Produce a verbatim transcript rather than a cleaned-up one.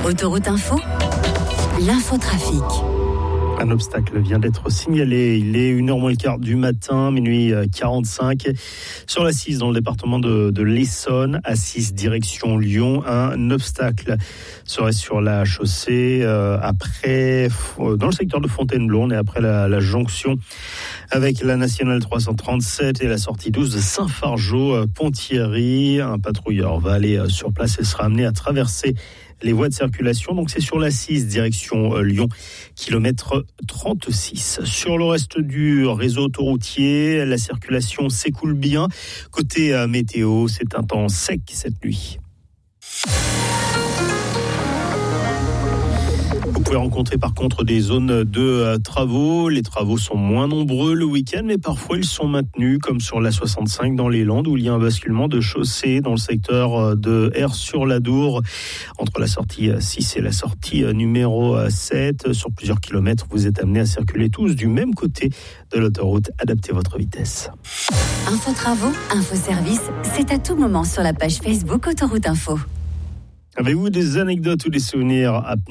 Autoroute Info, l'infotrafic. Un obstacle vient d'être signalé. Il est une heure moins le quart du matin, minuit quarante-cinq. Sur l'A six, dans le département de, de l'Essonne, A six direction Lyon. Un obstacle serait sur la chaussée euh, après, dans le secteur de Fontainebleau, et après la, la jonction avec la nationale trois cent trente-sept et la sortie douze de Saint-Fargeau-Ponthierry. Un patrouilleur va aller sur place et sera amené à traverser les voies de circulation. Donc c'est sur l'A six direction Lyon, kilomètre trente-six. Sur le reste du réseau autoroutier, la circulation s'écoule bien. Côté météo, c'est un temps sec cette nuit. Vous pouvez rencontrer par contre des zones de travaux. Les travaux sont moins nombreux le week-end, mais parfois ils sont maintenus, comme sur l'A soixante-cinq dans les Landes, où il y a un basculement de chaussée dans le secteur de Aire-sur-l'Adour, entre la sortie six et la sortie numéro sept. Sur plusieurs kilomètres, vous êtes amenés à circuler tous du même côté de l'autoroute. Adaptez votre vitesse. Info Travaux, Info Service, c'est à tout moment sur la page Facebook Autoroute Info. Avez-vous des anecdotes ou des souvenirs à